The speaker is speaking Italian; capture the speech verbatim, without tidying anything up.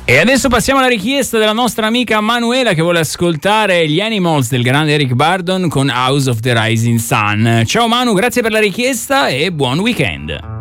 E adesso passiamo alla richiesta della nostra amica Manuela che vuole ascoltare gli Animals del grande Eric Burdon con House of the Rising Sun. Ciao Manu, grazie per la richiesta e buon weekend.